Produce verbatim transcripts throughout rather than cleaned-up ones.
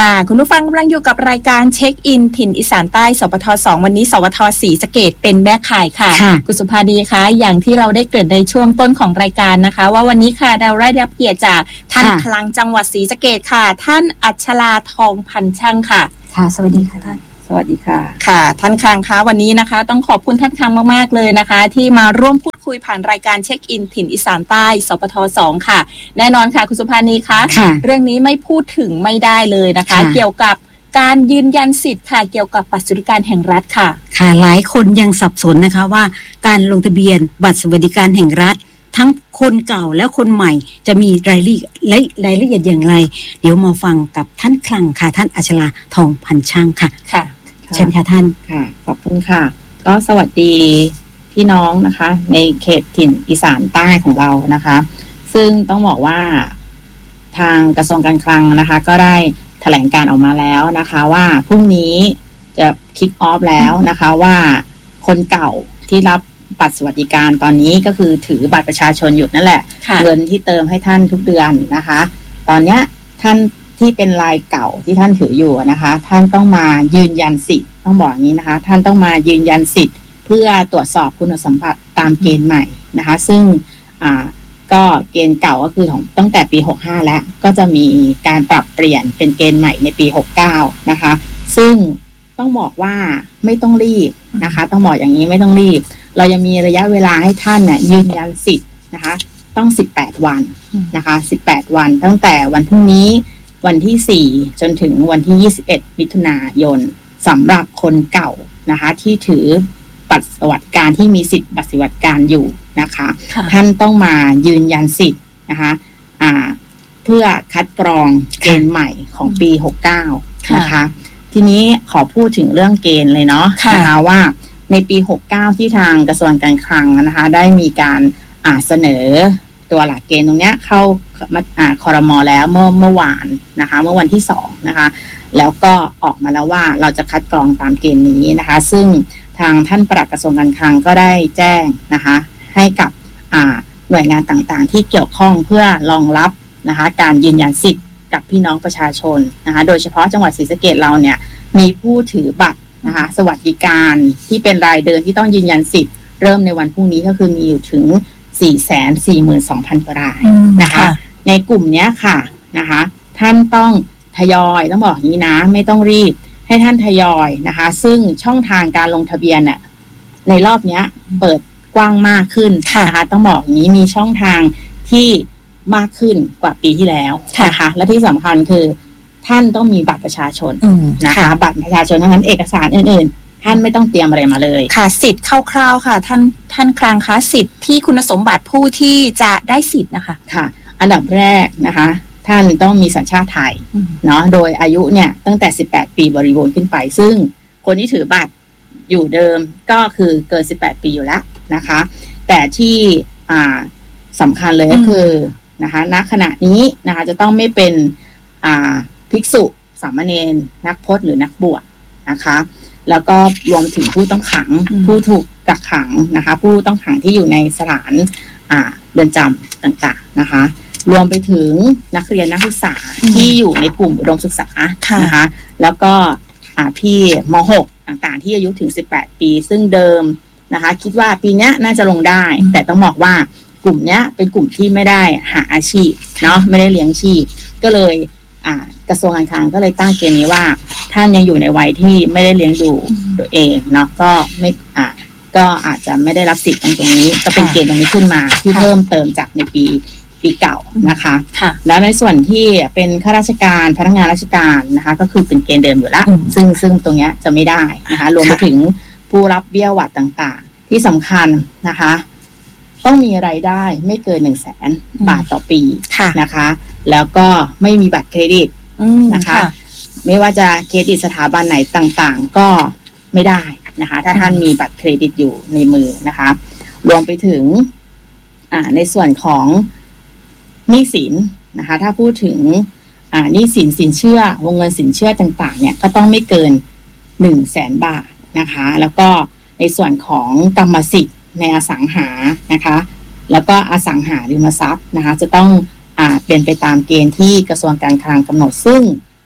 ค่ะคุณผู้ฟังกำลังอยู่กับรายการเช็คอินถิ่นอีสานใต้สปทสองวันนี้สวทศรีสะเกษเป็นแม่ข่ายค่ะคุณสุภาดีคะอย่างที่เราได้เกริ่นในช่วงต้นของรายการนะคะว่าวันนี้ค่ะเราได้รับเกียรติจากท่านคลังจังหวัดศรีสะเกษค่ะท่านอัชราทองพันช่างค่ะค่ะสวัสดีค่ะท่านสวัสดีค่ะค่ะท่านคลังคะวันนี้นะคะต้องขอบคุณท่านคลังมากๆเลยนะคะที่มาร่วมพูดคุยผ่านรายการเช็คอินถิ่นอีสานใต้สปทสองค่ะแน่นอนค่ะคุณสุภานีคะเรื่องนี้ไม่พูดถึงไม่ได้เลยนะคะเกี่ยวกับการยืนยันสิทธิ์ค่ะเกี่ยวกับบัตรสวัสดิการแห่งรัฐค่ะค่ะหลายคนยังสับสนนะคะว่าการลงทะเบียนบัตรสวัสดิการแห่งรัฐทั้งคนเก่าและคนใหม่จะมีรายละเอียดและรายละเอียดอย่างไรเดี๋ยวมาฟังกับท่านคลังค่ะท่านอัชราทองพันช่างค่ะค่ะเชิญค่ะท่านค่ะขอบคุณค่ะก็สวัสดีพี่น้องนะคะในเขตถิ่นอีสานใต้ของเรานะคะซึ่งต้องบอกว่าทางกระทรวงการคลังนะคะก็ได้แถลงการออกมาแล้วนะคะว่าพรุ่งนี้จะคิกออฟแล้วนะคะว่าคนเก่าที่รับบัตรสวัสดิการตอนนี้ก็คือถือบัตรประชาชนอยู่นั่นแหละเงินที่เติมให้ท่านทุกเดือนนะคะตอนเนี้ยท่านที่เป็นรายเก่าที่ท่านถืออยู่นะคะท่านต้องมายืนยันสิทธิ์ต้องบอกอย่างนี้นะคะท่านต้องมายืนยันสิทธิ์เพื่อตรวจสอบคุณสมบัติตามเกณฑ์ใหม่นะคะซึ่งอ่าก็เกณฑ์เก่าก็คือของตั้งแต่ปีหกสิบห้าแล้วก็จะมีการปรับเปลี่ยนเป็นเกณฑ์ใหม่ในปีหกสิบเก้านะคะซึ่งต้องบอกว่าไม่ต้องรีบนะคะต้องบอกอย่างนี้ไม่ต้องรีบเรายังมีระยะเวลาให้ท่านเนี่ยยืนยันสิทธิ์นะคะต้องสิบแปดวันนะคะสิบแปดวันตั้งแต่วันพรุ่งนี้วันที่สี่จนถึงวันที่ยี่สิบเอ็ดมิถุนายนสำหรับคนเก่านะคะที่ถือบัตรสวัสดิการที่มีสิทธิ์บัตรสวัสดิการอยู่นะคะท่านต้องมายืนยันสิทธิ์นะคะอ่าเพื่อคัดกรองเกณฑ์ใหม่ของปีหกสิบเก้านะคะทีนี้ขอพูดถึงเรื่องเกณฑ์เลยเนาะนะคะว่าในปีหกสิบเก้าที่ทางกระทรวงการคลังนะคะได้มีการอ่าเสนอตัวหลักเกณฑ์ตรงเนี้ยเข้าอ่าครม.แล้วเมื่อเมื่อวานนะคะเมื่อวันที่สองนะคะแล้วก็ออกมาแล้วว่าเราจะคัดกรองตามเกณฑ์นี้นะคะซึ่งทางท่านปลัดกระทรวงการคลังก็ได้แจ้งนะคะให้กับหน่วยงานต่างๆที่เกี่ยวข้องเพื่อรองรับนะคะการยืนยันสิทธิ์กับพี่น้องประชาชนนะคะโดยเฉพาะจังหวัดศรีสะเกษเราเนี่ยมีผู้ถือบัตรนะคะสวัสดิการที่เป็นรายเดือนที่ต้องยืนยันสิทธิ์เริ่มในวันพรุ่งนี้ก็คือมีอยู่ถึง สี่แสนสี่หมื่นสองพัน กว่ารายนะคะในกลุ่มนี้ค่ะนะคะท่านต้องทยอยต้องบอกอย่างนี้นะไม่ต้องรีบให้ท่านทยอยนะคะซึ่งช่องทางการลงทะเบียนเนี่ยในรอบนี้เปิดกว้างมากขึ้นนะคะต้องบอกอย่างนี้มีช่องทางที่มากขึ้นกว่าปีที่แล้วนะคะและที่สำคัญคือท่านต้องมีบัตรประชาชนนะคะบัตรประชาชนทั้งนั้นเอกสารอื่นๆท่านไม่ต้องเตรียมอะไรมาเลยค่ะสิทธิ์คร่าวๆค่ะท่านท่านคลังคะสิทธิ์ที่คุณสมบัติผู้ที่จะได้สิทธิ์นะคะค่ะอันดับแรกนะคะท่านต้องมีสัญชาติไทยเนาะโดยอายุเนี่ยตั้งแต่สิบแปดปีบริบูรณ์ขึ้นไปซึ่งคนที่ถือบัตรอยู่เดิมก็คือเกินสิบแปดปีอยู่แล้วนะคะแต่ที่อ่าสำคัญเลยก็คือนะคะณขณะนี้นะคะจะต้องไม่เป็นอ่าภิกษุสามเณรนักพจน์หรือนักบวชนะคะแล้วก็รวมถึงผู้ต้องขังผู้ถูกกักขังนะคะผู้ต้องขังที่อยู่ในสถานอ่าเรือนจำต่างๆนะคะรวมไปถึงนักเรียนนักศึกษาที่อยู่ในกลุ่มอุดมศึกษานะคะแล้วก็อ่าพี่ม.หก ต่างๆที่อายุถึงสิบแปดปีซึ่งเดิมนะคะคิดว่าปีนี้น่าจะลงได้แต่ต้องบอกว่ากลุ่มนี้เป็นกลุ่มที่ไม่ได้หาอาชีพเนาะไม่ได้เลี้ยงชีพก็เลยอ่ากระทรวงการคลังก็เลยตั้งเกณฑ์นี้ว่าท่านยังอยู่ในวัยที่ไม่ได้เลี้ยงดูตัวเองเนาะก็ไม่อ่าก็อาจจะไม่ได้รับสิทธิ์ตรงนี้ก็เป็นเกณฑ์ตรงนี้ขึ้นมาที่เพิ่มเติมจากในปีปีเก่านะคะแล้วในส่วนที่เป็นข้าราชการพนักงานราชการนะคะก็คือเป็นเกณฑ์เดิมอยู่แล้วซึ่งซึ่งตรงนี้จะไม่ได้นะคะรวมไปถึงผู้รับเบี้ยหวัดต่างๆที่สำคัญนะคะต้องมีรายได้ไม่เกินหนึ่งแสนบาทต่อปีนะคะแล้วก็ไม่มีบัตรเครดิตนะคะไม่ว่าจะเครดิตสถาบันไหนต่างๆก็ไม่ได้นะคะถ้าท่านมีบัตรเครดิตอยู่ในมือนะคะรวมไปถึงอ่าในส่วนของหนี้สินนะคะถ้าพูดถึงอ่าหนี้สินสินเชื่อวงเงินสินเชื่อต่างๆเนี่ยก็ต้องไม่เกินหนึ่งแสนบาทนะคะแล้วก็ในส่วนของกรรมสิทธิ์ในอสังหานะคะแล้วก็อสังหาริมทรัพย์นะคะจะต้องอ่าเป็นไปตามเกณฑ์ที่กระทรวงการคลังกำหนดซึ่ง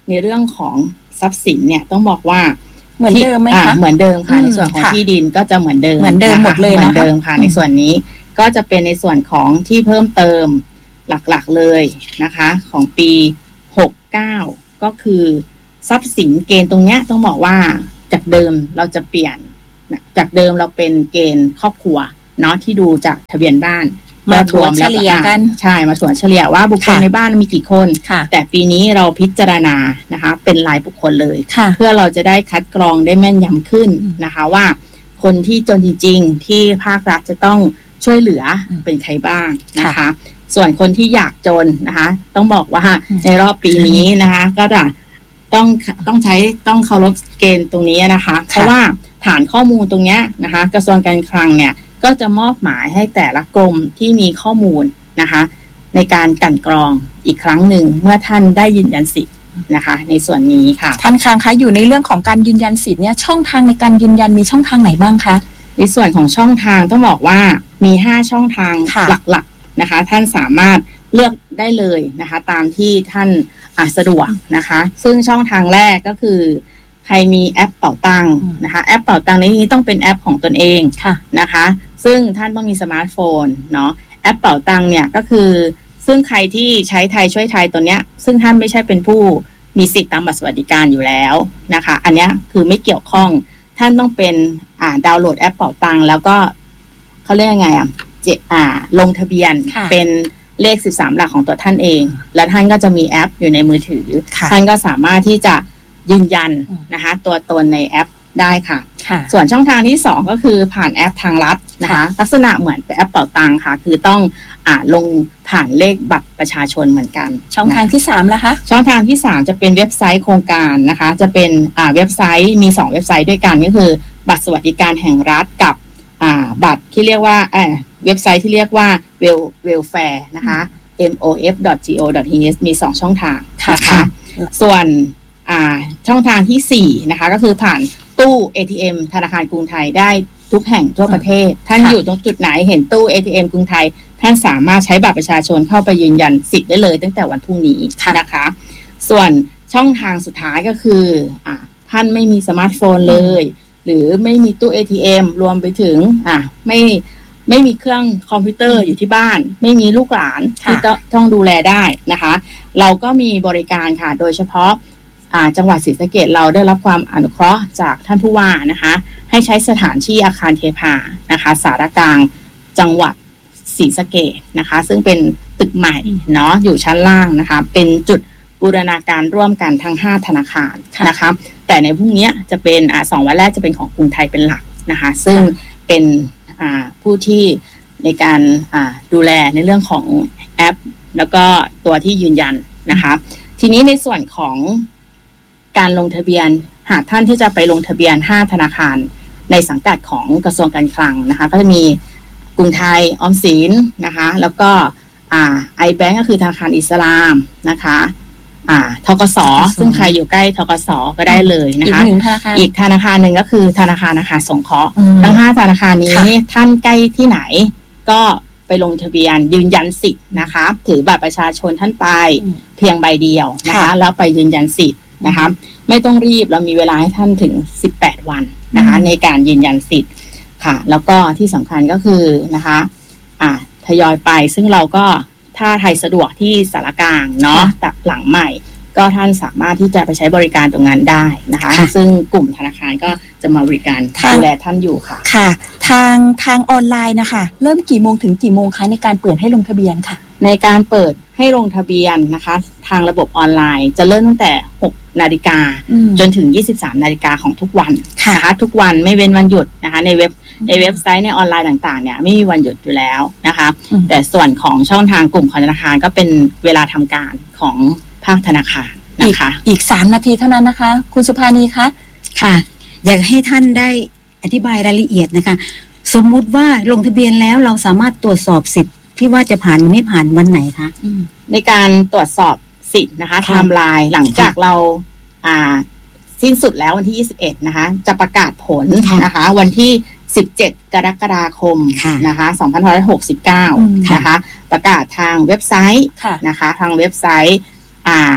ในเรื่องของทรัพย์สินเนี่ยต้องบอกว่าเหมือนเดิมไหมคะเหมือนเดิมค่ะในส่วนของที่ดินก็จะเหมือนเดิมเหมือนเดิมหมดเลยนะคะเหมือนเดิมค่ะในส่วนนี้ก็จะเป็นในส่วนของที่เพิ่มเติมหลักๆเลยนะคะของปีหกเก้าก็คือทรัพย์สินเกณฑ์ตรงเนี้ยต้องบอกว่าจากเดิมเราจะเปลี่ยนจากเดิมเราเป็นเกณฑ์ครอบครัวเนาะที่ดูจากทะเบียนบ้านมาถัวเฉลี่ยกันใช่มาถัวเฉลี่ยว่าบุคคลในบ้านมีกี่คนแต่ปีนี้เราพิจารณานะคะเป็นรายบุคคลเลยเพื่อเราจะได้คัดกรองได้แม่นยำขึ้นนะคะว่าคนที่จนจริงๆที่ภาครัฐจะต้องช่วยเหลือเป็นใครบ้างนะคะส่วนคนที่อยากจนนะคะต้องบอกว่าในรอบปีนี้นะคะก็จะต้องต้องใช้ต้องเคารพเกณฑ์ตรงนี้นะคะเพราะว่าฐานข้อมูลตรงนี้นะคะกระทรวงการคลังเนี่ยก็จะมอบหมายให้แต่ละกรมที่มีข้อมูลนะคะในการกลั่นกรองอีกครั้งหนึ่งเมื่อท่านได้ยืนยันสิทธิ์นะคะในส่วนนี้ค่ะท่านคลังคะอยู่ในเรื่องของการยืนยันสิทธิ์เนี่ยช่องทางในการยืนยันมีช่องทางไหนบ้างคะในส่วนของช่องทางต้องบอกว่ามีห้าช่องทางหลักๆนะคะท่านสามารถเลือกได้เลยนะคะตามที่ท่านสะดวกนะคะซึ่งช่องทางแรกก็คือใครมีแอปเป๋าตังค์นะคะแอปเป๋าตังค์นี้ต้องเป็นแอปของตนเองนะคะซึ่งท่านต้องมีสมาร์ทโฟนเนาะแอปเป๋าตังค์เนี่ยก็คือซึ่งใครที่ใช้ไทยช่วยไทยตัวเนี้ยซึ่งท่านไม่ใช่เป็นผู้มีสิทธิ์ตามบัตรสวัสดิการอยู่แล้วนะคะอันเนี้ยคือไม่เกี่ยวข้องท่านต้องเป็นอ่าดาวน์โหลดแอปเป๋าตังค์แล้วก็เขาเรียกยังไงอ่ะเจอ่าลงทะเบียนเป็นเลขสิบสามหลักของตัวท่านเองแล้วท่านก็จะมีแอปอยู่ในมือถือท่านก็สามารถที่จะยืนยันนะคะตัวตนในแอปได้ค่ะส่วนช่องทางที่สองก็คือผ่านแอปทางรัฐนะคะลักษณะเหมือนแอปเป๋าตังค์ค่ะคือต้องอ่าลงผ่านเลขบัตรประชาชนเหมือนกันช่องทางที่สามล่ะคะช่องทางที่สามจะเป็นเว็บไซต์โครงการนะคะจะเป็นอ่าเว็บไซต์มีสองเว็บไซต์ด้วยกันก็คือบัตรสวัสดิการแห่งรัฐกับอ่าบัตรที่เรียกว่าเอ่อเว็บไซต์ที่เรียกว่า well welfare นะคะ เอ็ม โอ เอฟ ดอท จี โอ ดอท ที เอช มีสองช่องทางนะคะส่วนอ่าช่องทางที่สี่นะคะก็คือผ่านตู้ เอ ที เอ็ม ธนาคารกรุงไทยได้ทุกแห่งทั่วประเทศท่านอยู่ตรงจุดไหนเห็นตู้ เอ ที เอ็ม กรุงไทยท่านสามารถใช้บัตรประชาชนเข้าไปยืนยันสิทธิ์ได้เลยตั้งแต่วันพรุ่งนี้นะคะส่วนช่องทางสุดท้ายก็คืออ่าท่านไม่มีสมาร์ทโฟนเลยหรือไม่มีตู้ เอ ที เอ็ม รวมไปถึงอ่าไม่ไม่มีเครื่องคอมพิวเตอร์อยู่ที่บ้านไม่มีลูกหลานที่ต้องดูแลได้นะคะเราก็มีบริการค่ะโดยเฉพาะจังหวัดศรีสะเกษเราได้รับความอนุเคราะห์จากท่านผู้ว่านะคะให้ใช้สถานที่อาคารเทพานะคะสารกลางจังหวัดศรีสะเกษนะคะซึ่งเป็นตึกใหม่เนาะอยู่ชั้นล่างนะคะเป็นจุดบูรณาการร่วมกันทั้งห้าธนาคารนะคะแต่ในพรุ่งนี้จะเป็นอ่าสองวันแรกจะเป็นของกรุงไทยเป็นหลักนะคะซึ่งเป็นอ่าผู้ที่ในการอ่าดูแลในเรื่องของแอปแล้วก็ตัวที่ยืนยันนะคะทีนี้ในส่วนของการลงทะเบียนหากท่านที่จะไปลงทะเบียนห้าธนาคารในสังกัดของกระทรวงการคลังนะคะก็จะมีกรุงไทยออมสินนะคะแล้วก็อ่า iBank ก็คือธนาคารอิสลามนะคะอ่าธกส.ซึ่งใครอยู่ใกล้ธกส.ก็ได้เลยนะคะอีกธนาคารหนึ่งก็คือธนาคารอาคารสงเคราะห์ทั้งห้าธนาคารนี้ท่านใกล้ที่ไหนก็ไปลงทะเบียนยืนยันสิทธิ์นะคะถือบัตรประชาชนท่านไปเพียงใบเดียวนะคะแล้วไปยืนยันสิทธิ์นะคะไม่ต้องรีบเรามีเวลาให้ท่านถึงสิบแปดวันนะคะในการยืนยันสิทธิ์ค่ะแล้วก็ที่สำคัญก็คือนะคะอ่าทยอยไปซึ่งเราก็ถ้าใครสะดวกที่สารกลางเนาะตักหลังใหม่ก็ท่านสามารถที่จะไปใช้บริการตรงนั้นได้นะคะซึ่งกลุ่มธนาคารก็จะมาบริการดูแลท่านอยู่ค่ะค่ะทางทางออนไลน์นะคะเริ่มกี่โมงถึงกี่โมงคะในการเปิดให้ลงทะเบียนค่ะในการเปิดให้ลงทะเบียนนะคะทางระบบออนไลน์จะเริ่มตั้งแต่หกนาฬิกาจนถึงยี่สิบสามนาฬิกาของทุกวันนะคะทุกวันไม่เว้นวันหยุดนะคะในเว็บในเว็บไซต์ในออนไลน์ต่างๆเนี่ยไม่มีวันหยุดอยู่แล้วนะคะแต่ส่วนของช่องทางกลุ่มของธนาคารก็เป็นเวลาทำการของภาคธนาคารนะคะอีกสามนาทีเท่านั้นนะคะคุณสุภานีคะค่ะอยากให้ท่านได้อธิบายรายละเอียดนะคะสมมุติว่าลงทะเบียนแล้วเราสามารถตรวจสอบสิทธิ์ที่ว่าจะผ่านหรือไม่ผ่านวันไหนคะในการตรวจสอบสิทธิ์นะคะไทม์ไลน์หลังจากเราอ่าสิ้นสุดแล้ววันที่ยี่สิบเอ็ดนะคะจะประกาศผลนะคะวันที่สิบเจ็ดกรกฎาคมนะคะสองพันห้าร้อยหกสิบเก้านะคะประกาศทางเว็บไซต์นะคะทางเว็บไซต์อ่า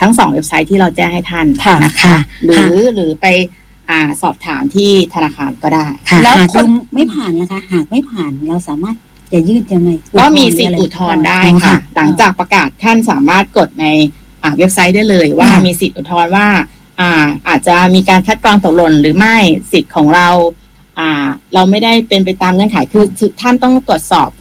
ทั้งสองเว็บไซต์ที่เราแจ้งให้ท่านนะคะหรือหรือไปอ่าสอบถามที่ธนาคารก็ได้แล้วคนไม่ผ่านนะคะหากไม่ผ่านเราสามารถจะยื่นยังไงก็มีสิทธิอุทธรณ์ได้ค่ะหลังจากประกาศท่านสามารถกดในอ่าเว็บไซต์ได้เลยว่ามีสิทธิอุทธรณ์ว่าอ่าอาจจะมีการคัดกรองตกหล่นหรือไม่สิทธิ์ของเราอ่าเราไม่ได้เป็นไปตามเงื่อนไขคือท่านต้องตรวจสอบ